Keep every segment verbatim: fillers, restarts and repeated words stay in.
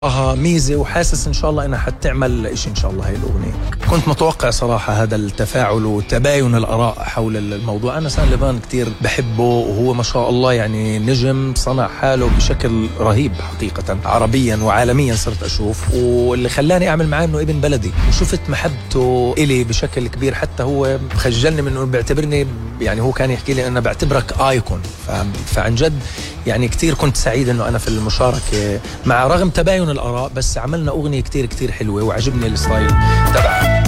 اه ميزة، وحاسس ان شاء الله انها حتعمل اشي ان شاء الله هاي الاغنية. كنت متوقع صراحة هذا التفاعل وتباين الاراء حول الموضوع. انا سان ليفان كتير بحبه، وهو ما شاء الله يعني نجم صنع حاله بشكل رهيب حقيقة، عربيا وعالميا صرت اشوف. واللي خلاني اعمل معاه انه ابن بلدي، وشفت محبته الي بشكل كبير. حتى هو خجلني منه، بيعتبرني يعني هو كان يحكي لي انا بعتبرك ايكون. فعن جد يعني كتير كنت سعيد انه انا في المشاركة مع رغم تباين الآراء، بس عملنا أغنية كتير كتير حلوة وعجبني الستايل تبعها.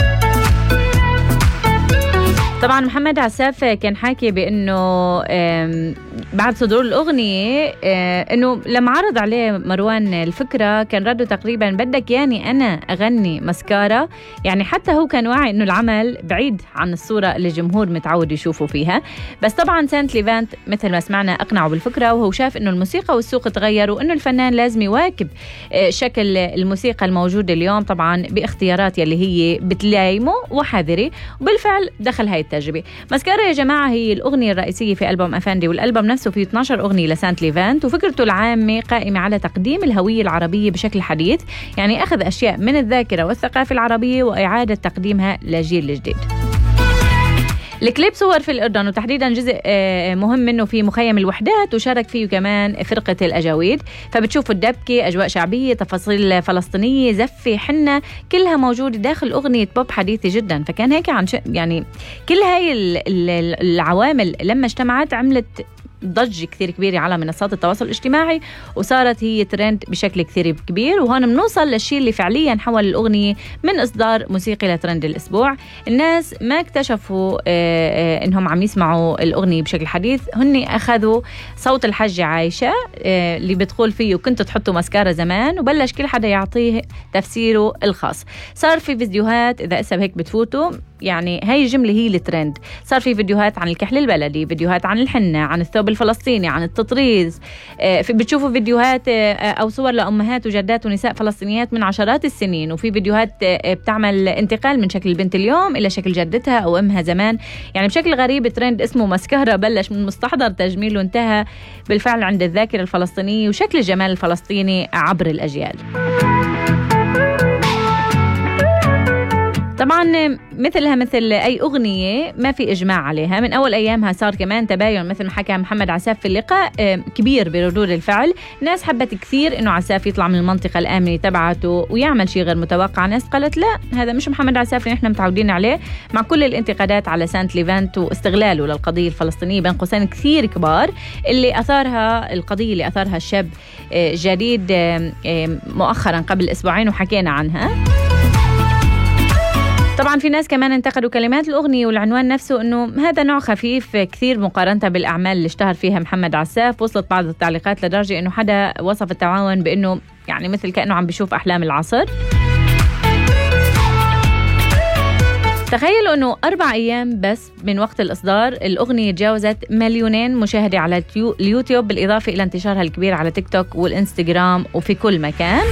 طبعا محمد عساف كان حاكي بأنه بعد صدور الأغنية أنه لما عرض عليه مروان الفكرة كان رده تقريبا بدك يعني أنا أغني مسكارة. يعني حتى هو كان واعي أنه العمل بعيد عن الصورة اللي الجمهور متعود يشوفوا فيها. بس طبعا سانت ليفان مثل ما سمعنا أقنعوا بالفكرة، وهو شاف أنه الموسيقى والسوق تغير، وأنه الفنان لازم يواكب شكل الموسيقى الموجودة اليوم طبعا باختيارات يلي هي بتلايمه وحذري. وبالفعل دخل هاي التجربة. مسكارة يا جماعة هي الأغنية الرئيسية في ألبوم أفندي، والألبوم نفسه فيه اثنعش أغنية لسانت ليفان، وفكرته العامة قائمة على تقديم الهوية العربية بشكل حديث، يعني أخذ أشياء من الذاكرة والثقافة العربية وإعادة تقديمها لجيل الجديد. الكليب صور في الأردن، وتحديدا جزء مهم منه في مخيم الوحدات، وشارك فيه كمان فرقة الأجاويد. فبتشوفوا الدبكة، أجواء شعبية، تفاصيل فلسطينية، زفة، حنة، كلها موجودة داخل أغنية بوب حديثة جدا. فكان هيك عن ش... يعني كل هاي العوامل لما اجتمعت عملت ضجة كثير كبيرة على منصات التواصل الاجتماعي، وصارت هي ترند بشكل كثير كبير. وهون بنوصل للشيء اللي فعليا حول الأغنية من إصدار موسيقي لترند الأسبوع. الناس ما اكتشفوا إنهم عم يسمعوا الأغنية بشكل حديث، هن أخذوا صوت الحجة عايشة اللي بتقول فيه كنت تحطوا مسكارة زمان، وبلش كل حدا يعطيه تفسيره الخاص. صار في فيديوهات، إذا أسا هيك بتفوتوا يعني هاي الجملة هي الترند. صار في فيديوهات عن الكحل البلدي، فيديوهات عن الحنة، عن الثوب الفلسطيني، عن التطريز. في بتشوفوا فيديوهات أو صور لأمهات وجدات ونساء فلسطينيات من عشرات السنين، وفي فيديوهات بتعمل انتقال من شكل البنت اليوم إلى شكل جدتها أو أمها زمان. يعني بشكل غريب ترند اسمه مسكارة بلش من مستحضر تجميل وانتهى بالفعل عند الذاكرة الفلسطينية وشكل الجمال الفلسطيني عبر الأجيال. طبعا مثلها مثل أي أغنية ما في إجماع عليها، من أول أيامها صار كمان تباين مثل ما حكى محمد عساف في اللقاء كبير بردود الفعل. ناس حبت كثير إنه عساف يطلع من المنطقة الآمنة تبعته ويعمل شيء غير متوقع. ناس قالت لا، هذا مش محمد عساف اللي نحن متعودين عليه، مع كل الانتقادات على سانت ليفان واستغلاله للقضية الفلسطينية بين قوسين كثير كبار اللي أثارها القضية اللي أثارها الشاب جديد مؤخرا قبل أسبوعين وحكينا عنها. طبعا في ناس كمان انتقدوا كلمات الأغنية والعنوان نفسه إنه هذا نوع خفيف كثير مقارنة بالأعمال اللي اشتهر فيها محمد عساف. وصلت بعض التعليقات لدرجة إنه حدا وصف التعاون بإنه يعني مثل كأنه عم بيشوف أحلام العصر. تخيلوا إنه أربع أيام بس من وقت الإصدار الأغنية تجاوزت مليونين مشاهدة على اليوتيوب، بالإضافة إلى انتشارها الكبير على تيك توك والإنستغرام وفي كل مكان.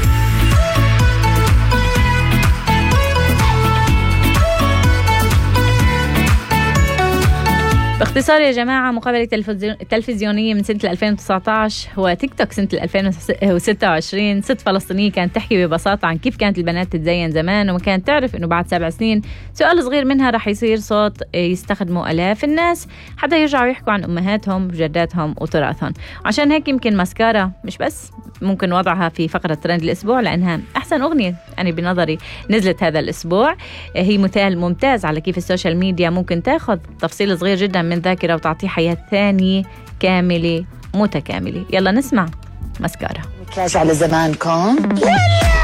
باختصار يا جماعة، مقابلة تلفزيونية من سنة ألفين وتسعة عشر هو تيك توك سنة ألفين وستة وعشرين. ست فلسطينية كانت تحكي ببساطة عن كيف كانت البنات تتزين زمان، وما كانت تعرف إنه بعد سبع سنين سؤال صغير منها رح يصير صوت يستخدمه آلاف الناس حتى يرجعوا يحكوا عن أمهاتهم وجداتهم وتراثهم. عشان هيك يمكن مسكارة مش بس ممكن وضعها في فقرة ترند الأسبوع، لأنها أحسن أغنية أنا بنظري نزلت هذا الأسبوع. هي مثال ممتاز على كيف السوشيال ميديا ممكن تاخذ تفصيل صغير جدا من ذاكرة وتعطيه حياة ثانية كاملة متكاملة. يلا نسمع مسكارة. راجع لزمانكم.